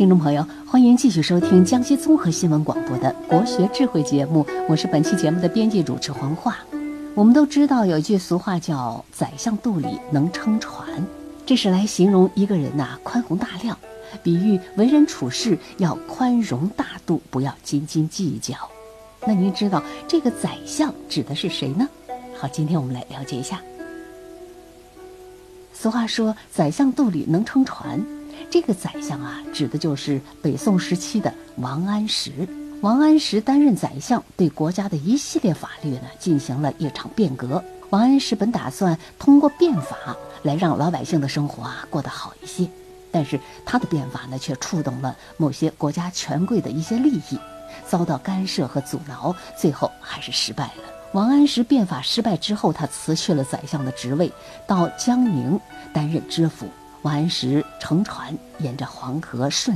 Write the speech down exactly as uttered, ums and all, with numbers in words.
听众朋友，欢迎继续收听江西综合新闻广播的国学智慧节目，我是本期节目的编辑主持黄华。我们都知道有一句俗话叫宰相肚里能撑船，这是来形容一个人呐、啊、宽宏大量，比喻为人处事要宽容大度，不要斤斤计较。那您知道这个宰相指的是谁呢？好，今天我们来了解一下。俗话说宰相肚里能撑船，这个宰相啊指的就是北宋时期的王安石。王安石担任宰相，对国家的一系列法律呢进行了一场变革。王安石本打算通过变法来让老百姓的生活啊过得好一些，但是他的变法呢却触动了某些国家权贵的一些利益，遭到干涉和阻挠，最后还是失败了。王安石变法失败之后，他辞去了宰相的职位，到江宁担任知府。王安石乘船沿着黄河顺